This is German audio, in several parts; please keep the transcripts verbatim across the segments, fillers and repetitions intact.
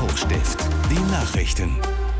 Hochstift, die Nachrichten.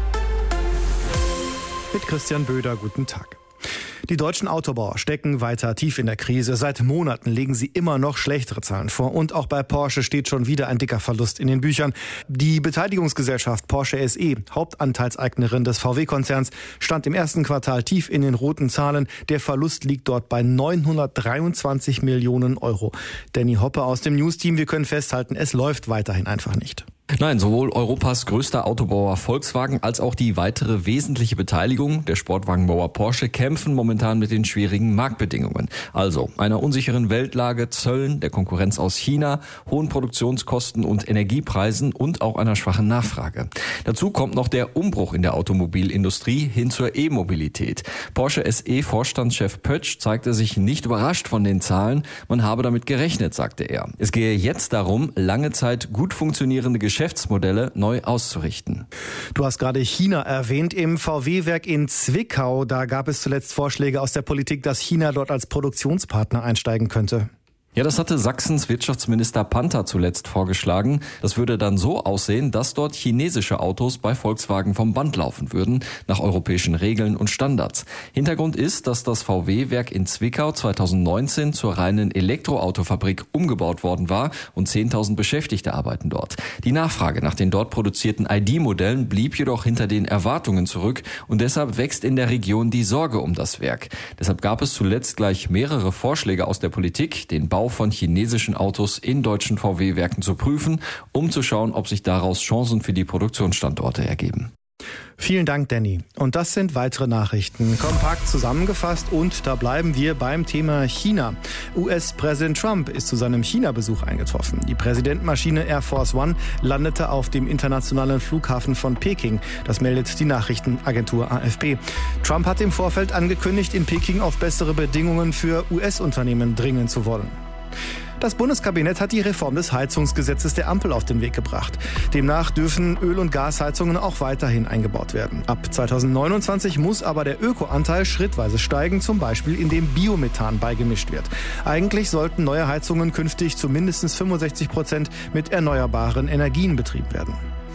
Mit Christian Böder, guten Tag. Die deutschen Autobauer stecken weiter tief in der Krise. Seit Monaten legen sie immer noch schlechtere Zahlen vor. Und auch bei Porsche steht schon wieder ein dicker Verlust in den Büchern. Die Beteiligungsgesellschaft Porsche S E, Hauptanteilseignerin des V W-Konzerns, stand im ersten Quartal tief in den roten Zahlen. Der Verlust liegt dort bei neunhundertdreiundzwanzig Millionen Euro. Danny Hoppe aus dem News-Team, wir können festhalten, es läuft weiterhin einfach nicht. Nein, sowohl Europas größter Autobauer Volkswagen als auch die weitere wesentliche Beteiligung der Sportwagenbauer Porsche kämpfen momentan mit den schwierigen Marktbedingungen. Also einer unsicheren Weltlage, Zöllen, der Konkurrenz aus China, hohen Produktionskosten und Energiepreisen und auch einer schwachen Nachfrage. Dazu kommt noch der Umbruch in der Automobilindustrie hin zur E-Mobilität. Porsche S E-Vorstandschef Pötsch zeigte sich nicht überrascht von den Zahlen. Man habe damit gerechnet, sagte er. Es gehe jetzt darum, lange Zeit gut funktionierende Geschäfte Geschäftsmodelle neu auszurichten. Du hast gerade China erwähnt. Im V W-Werk in Zwickau, da gab es zuletzt Vorschläge aus der Politik, dass China dort als Produktionspartner einsteigen könnte. Ja, das hatte Sachsens Wirtschaftsminister Panther zuletzt vorgeschlagen. Das würde dann so aussehen, dass dort chinesische Autos bei Volkswagen vom Band laufen würden, nach europäischen Regeln und Standards. Hintergrund ist, dass das V W-Werk in Zwickau zweitausendneunzehn zur reinen Elektroautofabrik umgebaut worden war und zehntausend Beschäftigte arbeiten dort. Die Nachfrage nach den dort produzierten I D-Modellen blieb jedoch hinter den Erwartungen zurück und deshalb wächst in der Region die Sorge um das Werk. Deshalb gab es zuletzt gleich mehrere Vorschläge aus der Politik, den Bau von chinesischen Autos in deutschen V W-Werken zu prüfen, um zu schauen, ob sich daraus Chancen für die Produktionsstandorte ergeben. Vielen Dank, Danny. Und das sind weitere Nachrichten. Kompakt zusammengefasst und da bleiben wir beim Thema China. U S-Präsident Trump ist zu seinem China-Besuch eingetroffen. Die Präsidentenmaschine Air Force One landete auf dem internationalen Flughafen von Peking. Das meldet die Nachrichtenagentur A F P. Trump hat im Vorfeld angekündigt, in Peking auf bessere Bedingungen für U S-Unternehmen dringen zu wollen. Das Bundeskabinett hat die Reform des Heizungsgesetzes der Ampel auf den Weg gebracht. Demnach dürfen Öl- und Gasheizungen auch weiterhin eingebaut werden. Ab zweitausendneunundzwanzig muss aber der Ökoanteil schrittweise steigen, zum Beispiel indem Biomethan beigemischt wird. Eigentlich sollten neue Heizungen künftig zu mindestens fünfundsechzig Prozent mit erneuerbaren Energien betrieben werden.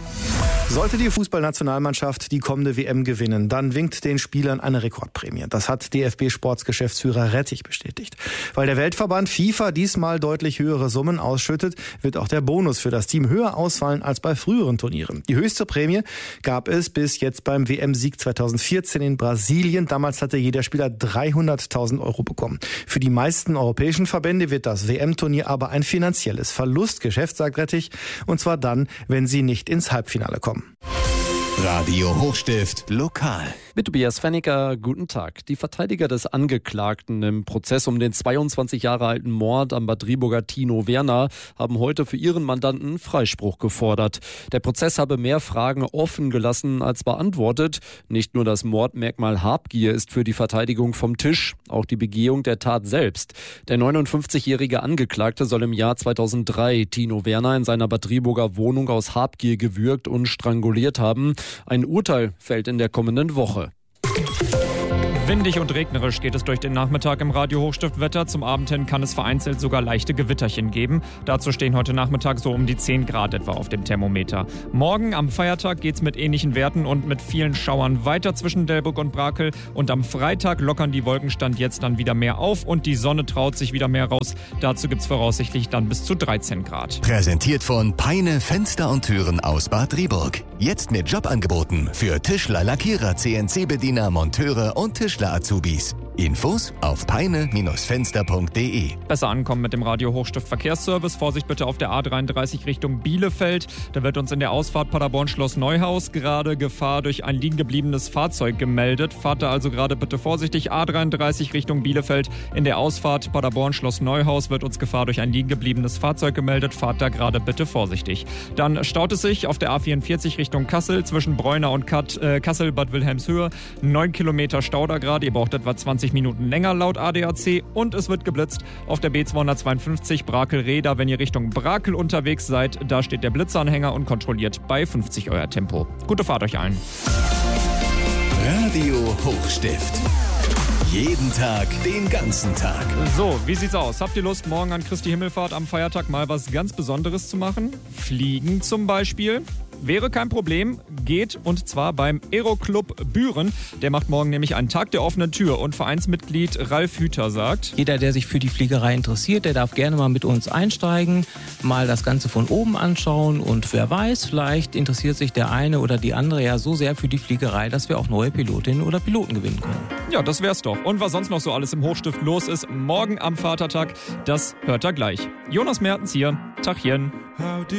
Sollte die Fußballnationalmannschaft die kommende W M gewinnen, dann winkt den Spielern eine Rekordprämie. Das hat D F B-Sportsgeschäftsführer Rettich bestätigt. Weil der Weltverband FIFA diesmal deutlich höhere Summen ausschüttet, wird auch der Bonus für das Team höher ausfallen als bei früheren Turnieren. Die höchste Prämie gab es bis jetzt beim W M-Sieg zweitausendvierzehn in Brasilien. Damals hatte jeder Spieler dreihunderttausend Euro bekommen. Für die meisten europäischen Verbände wird das W M-Turnier aber ein finanzielles Verlustgeschäft, sagt Rettich. Und zwar dann, wenn sie nicht ins Halbfinale kommen. Radio Hochstift lokal. Mit Tobias Fennicker, guten Tag. Die Verteidiger des Angeklagten im Prozess um den zweiundzwanzig Jahre alten Mord am Bad Driburger Tino Werner haben heute für ihren Mandanten Freispruch gefordert. Der Prozess habe mehr Fragen offen gelassen als beantwortet. Nicht nur das Mordmerkmal Habgier ist für die Verteidigung vom Tisch, auch die Begehung der Tat selbst. Der neunundfünfzigjährige Angeklagte soll im Jahr zweitausenddrei Tino Werner in seiner Bad Driburger Wohnung aus Habgier gewürgt und stranguliert haben. Ein Urteil fällt in der kommenden Woche. Windig und regnerisch geht es durch den Nachmittag im Radio-Hochstift-Wetter. Zum Abend hin kann es vereinzelt sogar leichte Gewitterchen geben. Dazu stehen heute Nachmittag so um die zehn Grad etwa auf dem Thermometer. Morgen am Feiertag geht es mit ähnlichen Werten und mit vielen Schauern weiter zwischen Delbrück und Brakel. Und am Freitag lockern die Wolken Stand jetzt dann wieder mehr auf und die Sonne traut sich wieder mehr raus. Dazu gibt es voraussichtlich dann bis zu dreizehn Grad. Präsentiert von Peine Fenster und Türen aus Bad Driburg. Jetzt mit Jobangeboten für Tischler, Lackierer, C N C-Bediener, Monteure und Tischler-Azubis. Infos auf peine Fenster punkt de. Besser ankommen mit dem Radio-Hochstift Verkehrsservice. Vorsicht bitte auf der A dreiunddreißig Richtung Bielefeld. Da wird uns in der Ausfahrt Paderborn-Schloss Neuhaus gerade Gefahr durch ein liegen gebliebenes Fahrzeug gemeldet. Fahrt da also gerade bitte vorsichtig. A dreiunddreißig Richtung Bielefeld. In der Ausfahrt Paderborn-Schloss Neuhaus wird uns Gefahr durch ein liegen gebliebenes Fahrzeug gemeldet. Fahrt da gerade bitte vorsichtig. Dann staut es sich auf der A vierundvierzig Richtung Kassel zwischen Bräuner und Kat, äh, Kassel Bad Wilhelmshöhe. Neun Kilometer Stau da gerade. Ihr braucht etwa zwanzig Minuten länger laut A D A C und es wird geblitzt auf der B zweihundertzweiundfünfzig Brakel-Reda. Wenn ihr Richtung Brakel unterwegs seid, da steht der Blitzanhänger und kontrolliert bei fünfzig euer Tempo. Gute Fahrt euch allen. Radio Hochstift. Jeden Tag, den ganzen Tag. So, wie sieht's aus? Habt ihr Lust, morgen an Christi Himmelfahrt am Feiertag mal was ganz Besonderes zu machen? Fliegen zum Beispiel? wäre kein Problem, geht und zwar beim Aeroclub Büren. Der macht morgen nämlich einen Tag der offenen Tür und Vereinsmitglied Ralf Hüther sagt: Jeder, der sich für die Fliegerei interessiert, der darf gerne mal mit uns einsteigen, mal das Ganze von oben anschauen und wer weiß, vielleicht interessiert sich der eine oder die andere ja so sehr für die Fliegerei, dass wir auch neue Pilotinnen oder Piloten gewinnen können. Ja, das wär's doch. Und was sonst noch so alles im Hochstift los ist, morgen am Vatertag, das hört ihr gleich. Jonas Mertens hier. Tachchen.